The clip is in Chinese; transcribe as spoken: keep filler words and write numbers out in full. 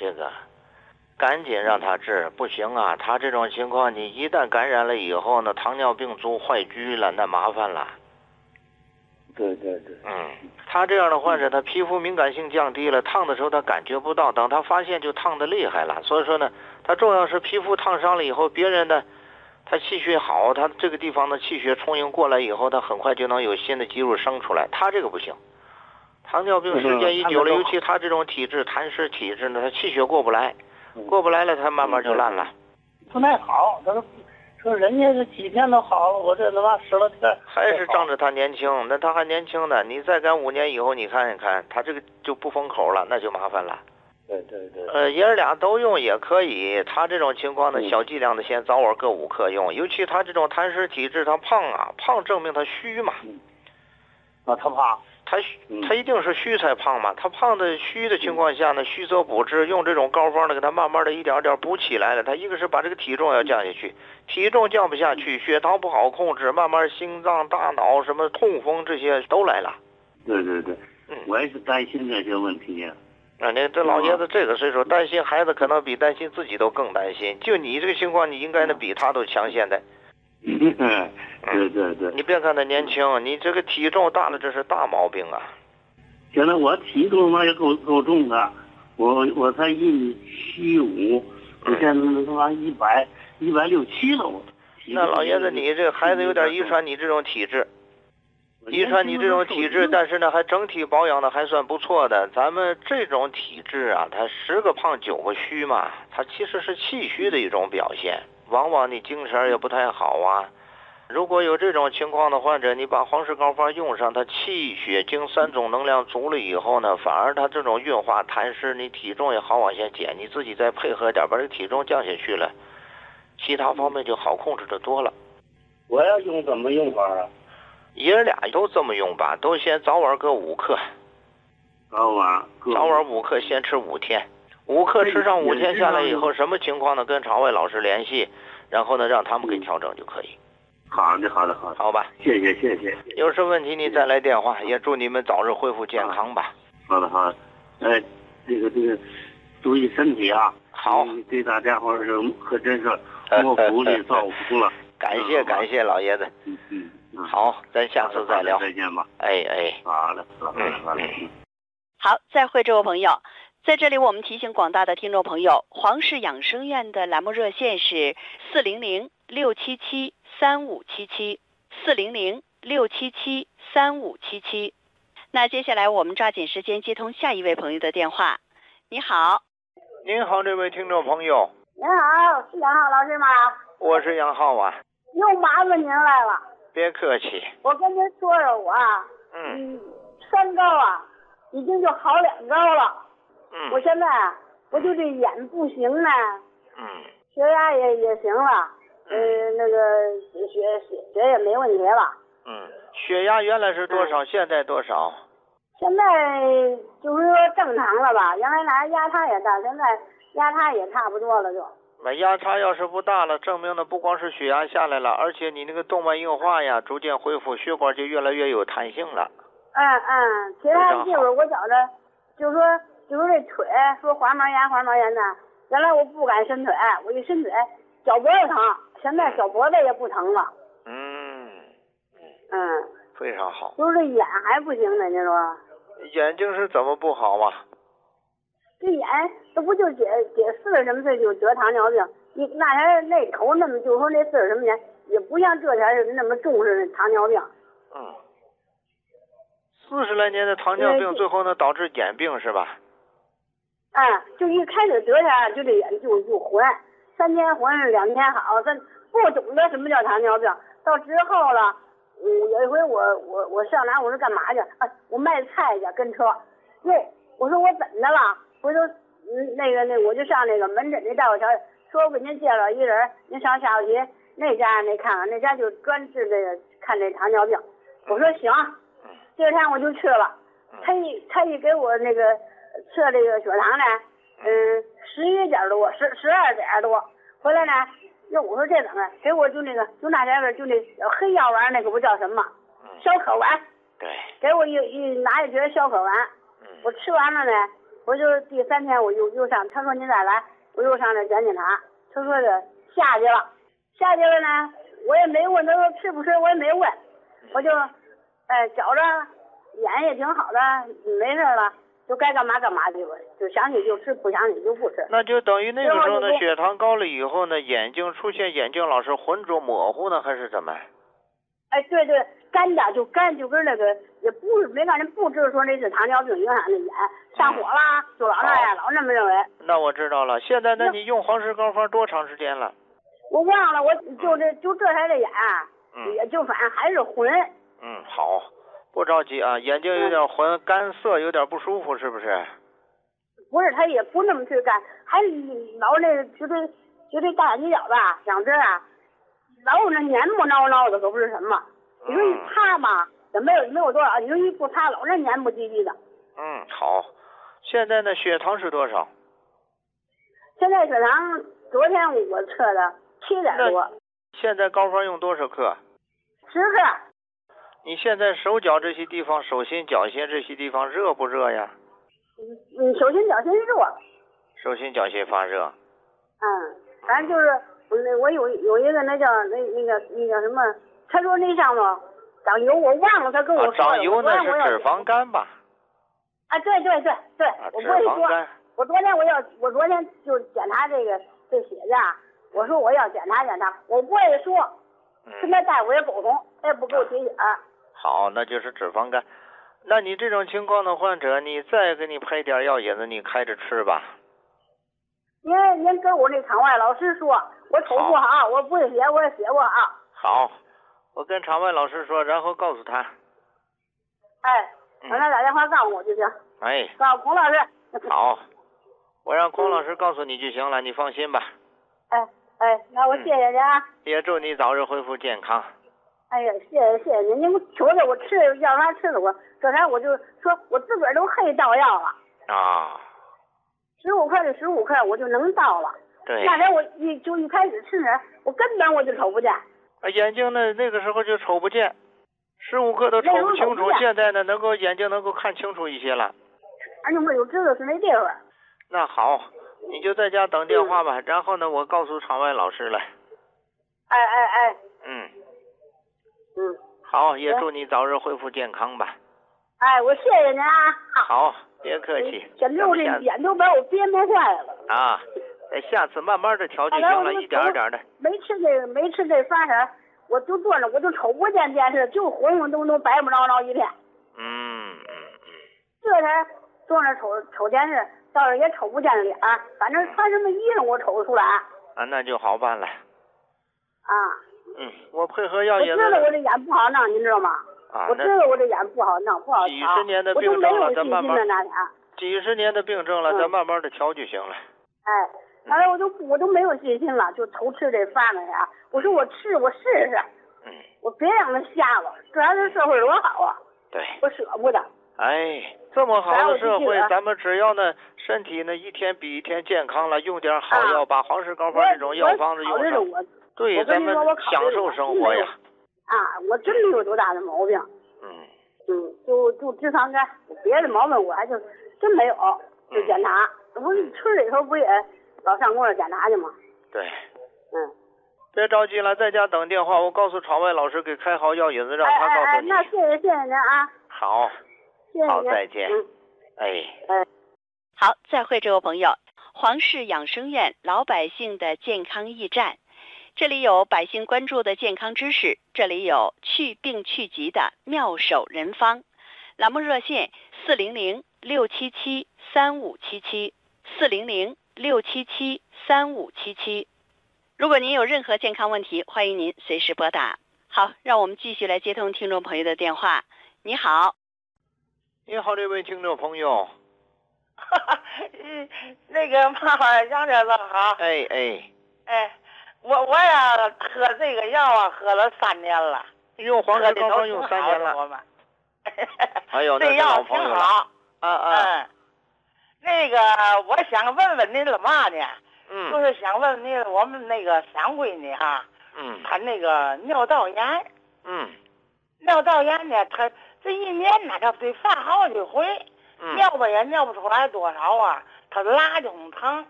这个赶紧让他治，不行啊，他这种情况你一旦感染了以后呢，糖尿病足坏疽了，那麻烦了。 对对对， 嗯，他这样的患者，他皮肤敏感性降低了，烫的时候他感觉不到，等他发现就烫得厉害了。所以说呢，他重要是皮肤烫伤了以后，别人的他气血好，他这个地方的气血充盈过来以后，他很快就能有新的肌肉生出来。他这个不行，糖尿病时间一久了，尤其他这种体质痰湿体质呢，他气血过不来，过不来了，他慢慢就烂了。 不太好，他说。说人家是几天都好了，我这他妈十来天还是仗着他年轻，那他还年轻呢，你再赶五年以后，你看一看，他这个就不封口了，那就麻烦了。 对对对。 呃，爷儿俩都用也可以，他这种情况呢，小剂量的先早晚各五克用，尤其他这种痰湿体质，他胖啊，胖证明他虚嘛。 嗯、啊，他胖。 他他一定是虚才胖嘛，他胖的虚的情况下呢，虚则补之，用这种膏方呢，给他慢慢的一点点补起来了。他一个是把这个体重要降下去，体重降不下去，血糖不好控制，慢慢心脏、大脑什么痛风这些都来了。 对对对，嗯，我也是担心这些问题呀、 啊。啊，你这老爷子这个岁数，担心孩子可能比担心自己都更担心。就你这个情况，你应该呢比他都强现在。 嗯，对对对， 你别看他年轻，你这个体重大了，这是大毛病啊。 现在我体重嘛也够够重的，我我才一米七五，我现在他妈一百一百六七了我。 那老爷子，你这孩子有点遗传你这种体质，遗传你这种体质，但是呢还整体保养的还算不错的。咱们这种体质啊，它十个胖九个虚嘛，它其实是气虚的一种表现。往往你精神也不太好啊。如果有这种情况的患者，你把黄氏膏方用上，他气血精三种能量足了以后呢，反而他这种运化痰湿，你体重也好往下减，你自己再配合点，把这个体重降下去了，其他方面就好控制的多了。 我要用怎么用法啊？ 爷儿俩都这么用吧，都先早晚各五克。 早晚各早晚五克，先吃五天。五克吃上五天下来以后，什么情况呢？跟肠胃老师联系，然后呢让他们给调整就可以。 好的，好的，好的， 好吧， 谢谢，谢谢。 有什么问题你再来电话，也祝你们早日恢复健康吧。 好的，好的。哎，这个这个，注意身体啊。 好。 对大家伙是可真是多福利造福了。 感谢感谢老爷子。 嗯嗯。 好，咱下次再聊。 再见吧。 哎哎。 好的，好的，好的。 好，再会，这位朋友。在这里，我们提醒广大的听众朋友，黄氏养生院的栏目热线是四零零六七七三五七七，四零零六七七三五七七。那接下来我们抓紧时间接通下一位朋友的电话。你好。 您好，这位听众朋友。 您好，是杨浩老师吗？ 我是杨浩啊。 又麻烦您来了。 别客气。 我跟您说说我啊， 嗯， 三高啊，已经就好两高了。 嗯， 我现在啊，我就这眼不行呢， 嗯， 血压也也行了，嗯、呃，那个血血血也没问题了。 嗯，血压原来是多少？嗯、现在多少？ 现在就是说正常了吧？原来那压差也大，现在压差也差不多了就。 那压差要是不大了，证明呢不光是血压下来了，而且你那个动脉硬化呀逐渐恢复，血管就越来越有弹性了。 嗯嗯，其他的地方我觉着，就是说。就是这腿说滑毛炎滑毛炎的，原来我不敢伸腿，我一伸腿脚脖子疼，现在脚脖子也不疼了。 嗯嗯， 非常好。 就是这眼还不行呢，你说？ 眼睛是怎么不好啊？ 这眼这不就姐姐四十什么岁就得糖尿病？你那前那头那么就说那四十什么年，也不像这前是那么重视糖尿病。 嗯，四十来年的糖尿病，最后呢导致眼病是吧？ 啊、嗯，就一开始得下就这眼就就昏，三天昏两天好，咱不懂得什么叫糖尿病。到之后了，嗯，有一回我我我上哪我说干嘛去？啊，我卖菜去跟车。哟，我说我怎么的了？回头嗯那个那我就上那个门诊那大夫瞧，说我给您介绍一人，您上下午去那家那看看，那家就专治这个看这糖尿病。我说行，第二天我就去了，他一他一给我那个。测这个血糖呢，嗯，十一点多，十十二点多，回来呢，哟，我说这怎么？给我就那个，就那前边就那黑药丸那个不叫什么，消渴丸， 对， 给我一一拿一瓶消渴丸，我吃完了呢， 我就第三天我又又上，他说你再来，我又上那检检查，他说的下去了，下去了呢，我也没问，他说吃不吃我也没问，我就，哎，觉着眼也挺好的，没事了，就该干嘛干嘛去吧，就想起就吃，不想起就不吃。 那就等于那个时候呢，血糖高了以后呢，眼睛出现眼睛老是浑浊模糊呢，还是怎么？ 哎，对对，干的就干，就跟那个也不是没看人不知说那是糖尿病影响的眼上火啦，就老那样，老那么认为。 那我知道了，现在那你用黄石膏方多长时间了？ 我忘了，我就这就这才这眼， 嗯， 也就反正还是浑。 嗯，好，不着急啊，眼睛有点浑，干涩，有点不舒服，是不是？ 不是，他也不那么去干，还老那个就这就这大眼犄角子两只啊。老有那黏不挠挠的，可不是什么。你说一擦嘛，也没有没有多少。你说一不擦，老是黏不唧唧的。 嗯，好。现在呢，血糖是多少？ 现在血糖，昨天我测的七点多。 现在膏方用多少克？ 十克。 你现在手脚这些地方，手心脚心这些地方热不热呀？ 嗯，手心脚心热。 手心脚心发热。 嗯，反正就是。我我有有一个那叫那那个那叫什么？他说那上头长油，我忘了他跟我说的。 长油那是脂肪肝吧？ 啊，对对对对，我不会说。我昨天我要我昨天就检查这个这血压，我说我要检查检查，我不会说，跟那大夫也沟通，他也不给我提醒。 好，那就是脂肪肝。那你这种情况的患者，你再给你配点药引子，你开着吃吧。 您您跟我那场外老师说，我瞅不好，我不会写，我也写不好。 好，我跟场外老师说，然后告诉他。 哎，让他打电话告诉我就行。 哎， 告诉孔老师。 好，我让孔老师告诉你就行了，你放心吧。 哎哎，那我谢谢您啊。 也祝你早日恢复健康。 哎呀，谢谢谢谢您，您求着我吃要啥吃的我，这才我就说我自个儿都黑到药了。 啊。 十五克的十五克我就能到了。 对。 那天我一就一开始吃呢，我根本我就瞅不见。 啊，眼睛呢那个时候就瞅不见，十五克都瞅不清楚。现在呢能够眼睛能够看清楚一些了。 而且我就知道是那地方。 那好，你就在家等电话吧，嗯、然后呢我告诉场外老师了。 哎哎哎。 嗯。 嗯。 好，也祝你早日恢复健康吧。 哎，我谢谢您啊。 好。别客气， 简直我这眼都把我憋闷坏了啊！下次慢慢的调就行了，一点点的。 没吃这没吃这饭呢，我就坐着，我就瞅不见电视，就浑浑沌沌、白不着着一片。 嗯嗯嗯。 这才坐那瞅瞅电视，倒是也瞅不见脸，反正穿什么衣裳我瞅得出来。 啊，那就好办了。 啊。 嗯，我配合药引子。 我知道我这眼不好弄，您知道吗？ 啊， 我知道我这眼不好弄，不好调。 几十年的病症了，咱慢慢。几十年的病症了，咱慢慢的调就行了。 哎，后来我都我都没有信心了，就偷吃这饭了呀。我说我吃，我试试。 嗯。 我别让他瞎了，这样的社会多好啊。 对。 我舍不得。 哎，这么好的社会，咱们只要呢身体呢一天比一天健康了，用点好药，把黄石膏方这种药方子用上，对，咱们享受生活呀。 啊，我真没有多大的毛病。 嗯。 嗯，就就脂肪肝，别的毛病我还就真没有，就检查，这不是吃了以后不也老上公那检查去吗？ 对。 嗯。 别着急了，在家等电话，我告诉场外老师给开好药引子，让他告诉你。 哎哎，那谢谢谢谢您啊。 好。 谢谢您。 好，再见。 嗯。 哎。 哎。 好，再会，这位朋友，黄氏养生院老百姓的健康驿站。这里有百姓关注的健康知识，这里有去病去疾的妙手人方。栏目热线四零零六七七三五七七四零零六七七三五七七。如果您有任何健康问题，欢迎您随时拨打。好，让我们继续来接通听众朋友的电话。你好。 你好，这位听众朋友。 哈哈，那个妈妈杨先生好。 哎哎。 哎。我我呀喝这个药啊喝了三年了， 用黄石膏方用三年了。 我们， 哎呦，那这药挺好。 啊啊。 嗯。那个我想问问您了嘛呢？ 嗯。 就是想问问您，我们那个三闺女哈。 嗯。 她那个尿道炎。 嗯。 尿道炎呢，她这一年呢，她得犯好几回。 嗯尿吧也尿不出来多少啊，他拉就很长。